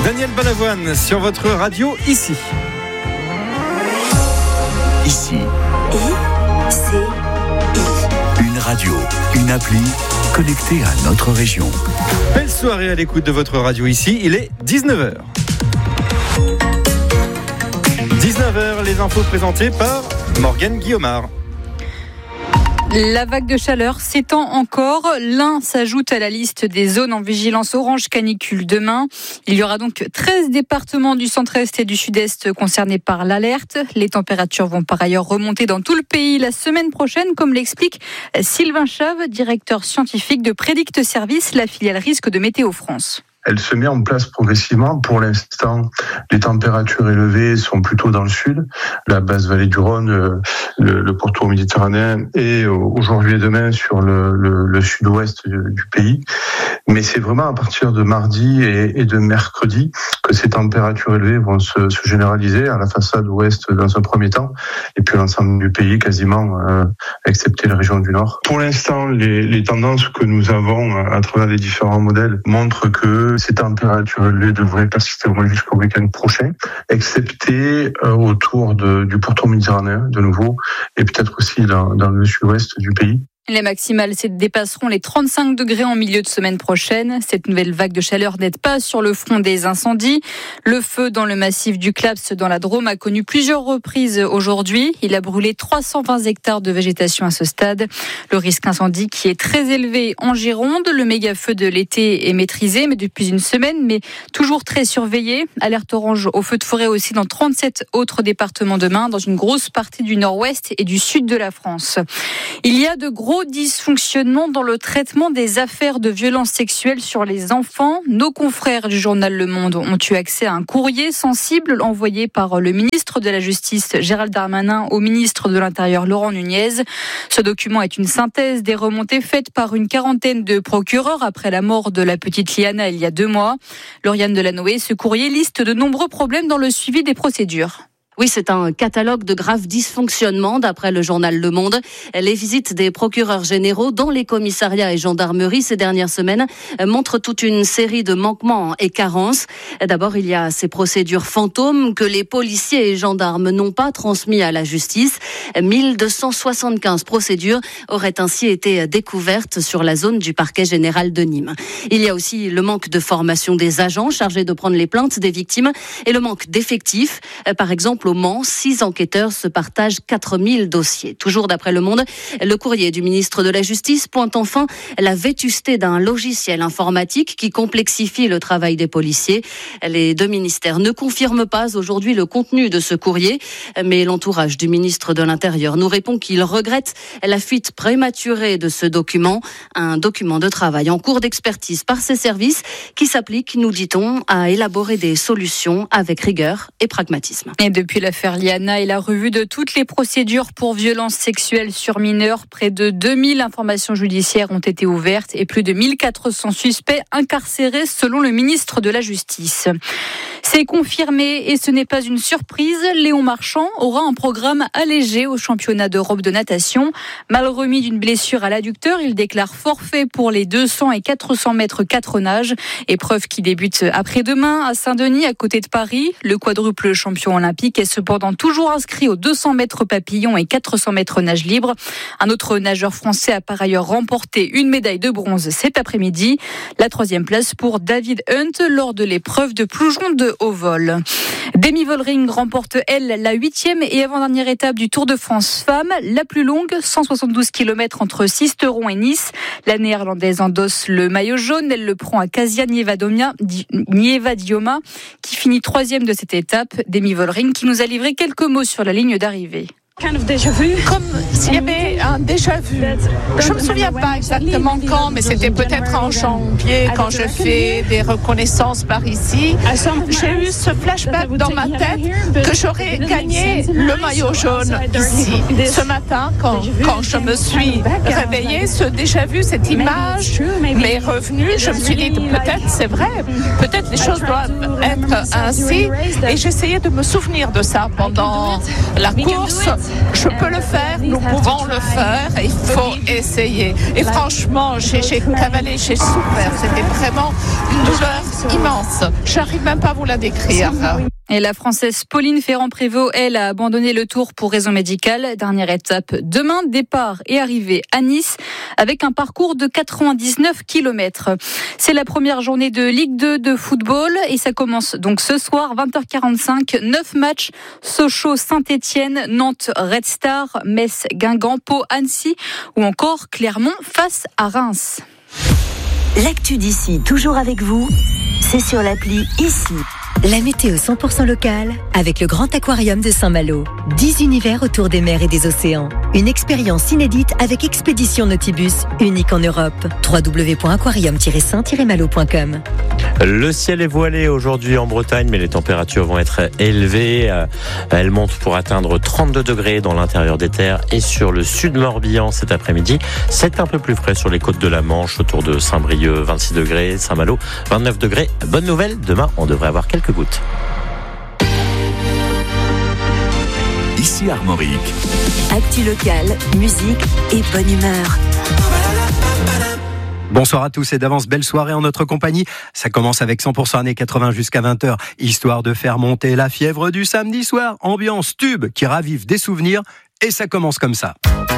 Daniel Balavoine sur votre radio ici. Ici. Une radio, une appli connectée à notre région. Belle soirée à l'écoute de votre radio ici. Il est 19h. 19h, les infos présentées par Morgane Guillaumard. La vague de chaleur s'étend encore. L'Ain s'ajoute à la liste des zones en vigilance orange canicule demain. Il y aura donc 13 départements du centre-est et du sud-est concernés par l'alerte. Les températures vont par ailleurs remonter dans tout le pays la semaine prochaine, comme l'explique Sylvain Chave, directeur scientifique de Prédicte Service, la filiale risque de Météo France. Elle se met en place progressivement. Pour l'instant, les températures élevées sont plutôt dans le sud, la basse vallée du Rhône, le pourtour méditerranéen et aujourd'hui et demain sur le sud-ouest du pays. Mais c'est vraiment à partir de mardi et de mercredi que ces températures élevées vont se généraliser à la façade ouest dans un premier temps et puis l'ensemble du pays quasiment, excepté la région du nord. Pour l'instant, les tendances que nous avons à travers les différents modèles montrent que ces températures élevées devraient persister jusqu'au week-end prochain, excepté autour du pourtour méditerranéen de nouveau, et peut-être aussi dans le sud-ouest du pays. Les maximales dépasseront les 35 degrés en milieu de semaine prochaine. Cette nouvelle vague de chaleur n'aide pas sur le front des incendies. Le feu dans le massif du Claps dans la Drôme a connu plusieurs reprises aujourd'hui. Il a brûlé 320 hectares de végétation à ce stade. Le risque incendie qui est très élevé en Gironde. Le méga-feu de l'été est maîtrisé, mais depuis une semaine, mais toujours très surveillé. Alerte orange au feu de forêt aussi dans 37 autres départements demain, dans une grosse partie du nord-ouest et du sud de la France. Il y a de gros dysfonctionnement dans le traitement des affaires de violences sexuelles sur les enfants. Nos confrères du journal Le Monde ont eu accès à un courrier sensible envoyé par le ministre de la Justice Gérald Darmanin au ministre de l'Intérieur Laurent Nunez. Ce document est une synthèse des remontées faites par une quarantaine de procureurs après la mort de la petite Liana il y a 2 mois. Lauriane Delanoë, ce courrier liste de nombreux problèmes dans le suivi des procédures. Oui, c'est un catalogue de graves dysfonctionnements d'après le journal Le Monde. Les visites des procureurs généraux dans les commissariats et gendarmeries ces dernières semaines montrent toute une série de manquements et carences. D'abord, il y a ces procédures fantômes que les policiers et gendarmes n'ont pas transmis à la justice. 1275 procédures auraient ainsi été découvertes sur la zone du parquet général de Nîmes. Il y a aussi le manque de formation des agents chargés de prendre les plaintes des victimes et le manque d'effectifs. Par exemple, au Mans, 6 enquêteurs se partagent 4000 dossiers. Toujours d'après Le Monde, le courrier du ministre de la Justice pointe enfin la vétusté d'un logiciel informatique qui complexifie le travail des policiers. Les 2 ministères ne confirment pas aujourd'hui le contenu de ce courrier, mais l'entourage du ministre de l'Intérieur nous répond qu'il regrette la fuite prématurée de ce document, un document de travail en cours d'expertise par ses services qui s'applique, nous dit-on, à élaborer des solutions avec rigueur et pragmatisme. Et depuis l'affaire Liana et la revue de toutes les procédures pour violences sexuelles sur mineurs, près de 2000 informations judiciaires ont été ouvertes et plus de 1400 suspects incarcérés selon le ministre de la Justice. C'est confirmé et ce n'est pas une surprise. Léon Marchand aura un programme allégé au championnat d'Europe de natation. Mal remis d'une blessure à l'adducteur, il déclare forfait pour les 200 et 400 mètres 4 nages. Épreuve qui débute après-demain à Saint-Denis, à côté de Paris. Le quadruple champion olympique est cependant toujours inscrit aux 200 mètres papillon et 400 mètres nage libre. Un autre nageur français a par ailleurs remporté une médaille de bronze cet après-midi. La 3e place pour David Hunt lors de l'épreuve de plongeon de haut vol. Demi Vollering remporte, elle, la 8e et avant-dernière étape du Tour de France Femmes, la plus longue, 172 km entre Sisteron et Nice. La néerlandaise endosse le maillot jaune, elle le prend à Kasia Nieva-Dioma, qui finit 3e de cette étape. Demi Vollering qui nous a livré quelques mots sur la ligne d'arrivée. Comme s'il y avait un déjà-vu. Je ne me souviens pas exactement quand, mais c'était peut-être en janvier quand je fais des reconnaissances par ici. J'ai eu ce flashback dans ma tête que j'aurais gagné le maillot jaune ici. Ce matin, quand je me suis réveillée, ce déjà-vu, cette image m'est revenue. Je me suis dit, peut-être c'est vrai, peut-être les choses doivent être ainsi. Et j'essayais de me souvenir de ça pendant la course. Je peux le faire, nous pouvons le faire, il faut essayer. Et franchement, j'ai cavalé, j'ai souffert, c'était vraiment une douleur immense. J'arrive même pas à vous la décrire. Et la Française Pauline Ferrand-Prévot, elle, a abandonné le Tour pour raison médicale. Dernière étape demain, départ et arrivée à Nice avec un parcours de 99 km. C'est la première journée de Ligue 2 de football et ça commence donc ce soir, 20h45. 9 matchs, Sochaux, Saint-Etienne, Nantes, Red Star, Metz, Guingamp, Pau, Annecy ou encore Clermont face à Reims. L'actu d'ici, toujours avec vous, c'est sur l'appli Ici. La météo 100% locale avec le Grand Aquarium de Saint-Malo. 10 univers autour des mers et des océans. Une expérience inédite avec Expédition Nautibus, unique en Europe. www.aquarium-saint-malo.com. Le ciel est voilé aujourd'hui en Bretagne, mais les températures vont être élevées. Elles montent pour atteindre 32 degrés dans l'intérieur des terres et sur le sud Morbihan cet après-midi. C'est un peu plus frais sur les côtes de la Manche, autour de Saint-Brieuc, 26 degrés, Saint-Malo, 29 degrés. Bonne nouvelle, demain on devrait avoir quelques gouttes. Ici Armorique. Actu locale, musique et bonne humeur. Bonsoir à tous et d'avance, belle soirée en notre compagnie. Ça commence avec 100% années 80 jusqu'à 20h, histoire de faire monter la fièvre du samedi soir. Ambiance tube qui ravive des souvenirs et ça commence comme ça.